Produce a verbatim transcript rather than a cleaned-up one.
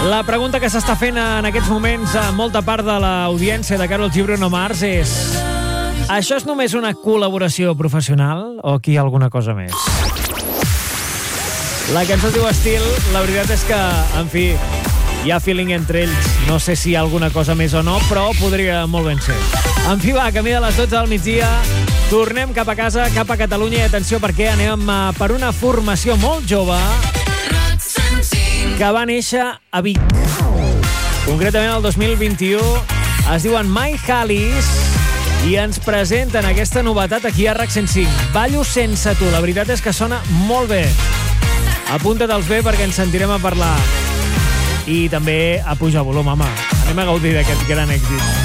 La pregunta que s'està fent en aquests moments a molta part de l'audiència de Karol G Bruno Mars és: això és només una col·laboració professional o aquí hi ha alguna cosa més? La cançó es diu Estil. La veritat és que, en fi, hi ha feeling entre ells. No sé si hi ha alguna cosa més o no, però podria molt ben ser. En fi, va, camí de les dotze del migdia. Tornem cap a casa, cap a Catalunya, i atenció perquè anem per una formació molt jove que va néixer a Vic. Concretament el dos mil vint-i-u. Es diuen My Halis i ens presenten aquesta novetat aquí a RAC cent cinc. Ballo sense tu. La veritat és que sona molt bé. Apunta-te'ls bé perquè ens sentirem a parlar. I també a pujar volum, home. Anem a gaudir d'aquest gran èxit.